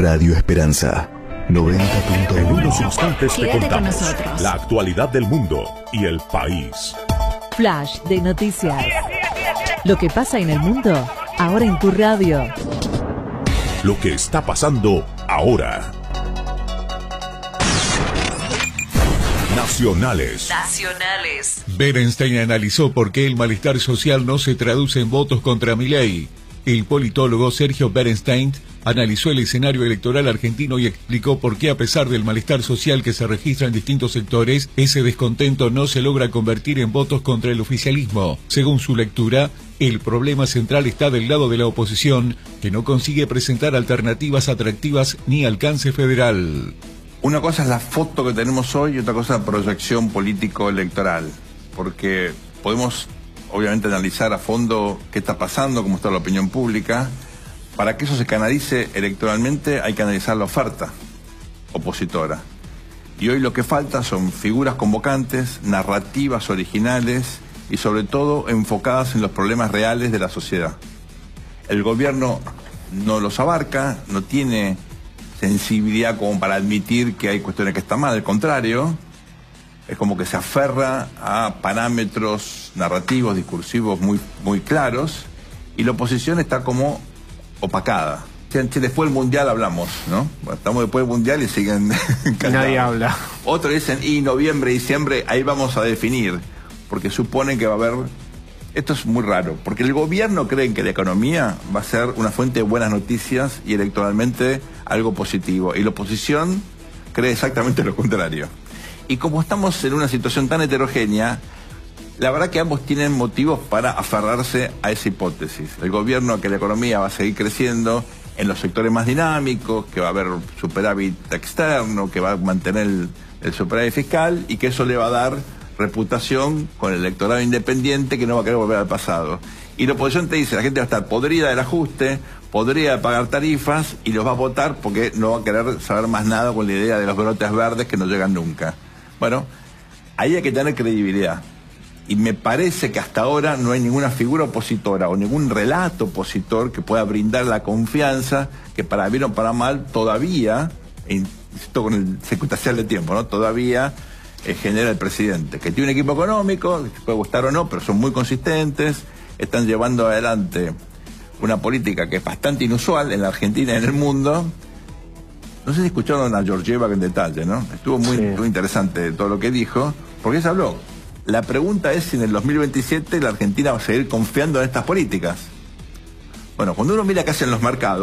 Radio Esperanza 90.1. En unos instantes te Quédate con contamos nosotros. la actualidad del mundo y el país. Flash de noticias. Lo que pasa en el mundo, ahora en tu radio. Lo que está pasando ahora. Nacionales. Berenstein analizó por qué el malestar social no se traduce en votos contra Milei. El politólogo Sergio Berenstein analizó el escenario electoral argentino y explicó por qué, a pesar del malestar social que se registra en distintos sectores, ese descontento no se logra convertir en votos contra el oficialismo. Según su lectura, el problema central está del lado de la oposición, que no consigue presentar alternativas atractivas ni alcance federal. Una cosa es la foto que tenemos hoy y otra cosa es la proyección político-electoral, porque podemos obviamente analizar a fondo qué está pasando, cómo está la opinión pública. Para que eso se canalice electoralmente hay que analizar la oferta opositora. Y hoy lo que falta son figuras convocantes, narrativas originales y sobre todo enfocadas en los problemas reales de la sociedad. El gobierno no los abarca, no tiene sensibilidad como para admitir que hay cuestiones que están mal, al contrario, es como que se aferra a parámetros narrativos, discursivos muy claros, y la oposición está como opacada. Si después del Mundial hablamos, ¿no? Bueno, estamos después del Mundial y siguen callados. Nadie habla. Otros dicen, y noviembre, diciembre, ahí vamos a definir, porque suponen que va a haber... Esto es muy raro, porque el gobierno cree que la economía va a ser una fuente de buenas noticias y electoralmente algo positivo, y la oposición cree exactamente lo contrario. Y como estamos en una situación tan heterogénea, la verdad que ambos tienen motivos para aferrarse a esa hipótesis. El gobierno a que la economía va a seguir creciendo en los sectores más dinámicos, que va a haber superávit externo, que va a mantener el superávit fiscal y que eso le va a dar reputación con el electorado independiente que no va a querer volver al pasado. Y la oposición te dice, la gente va a estar podrida del ajuste, podrida de pagar tarifas y los va a votar porque no va a querer saber más nada con la idea de los brotes verdes que no llegan nunca. Bueno, ahí hay que tener credibilidad. Y me parece que hasta ahora no hay ninguna figura opositora o ningún relato opositor que pueda brindar la confianza que, para bien o para mal, todavía, insisto con el circunstancial de tiempo, ¿no? Todavía genera el presidente, que tiene un equipo económico, puede gustar o no, pero son muy consistentes, están llevando adelante una política que es bastante inusual en la Argentina y en el mundo. No sé si escucharon a Georgieva en detalle, ¿no? Estuvo muy interesante todo lo que dijo, porque se habló. La pregunta es si en el 2027 la Argentina va a seguir confiando en estas políticas. Bueno, cuando uno mira qué hacen los mercados,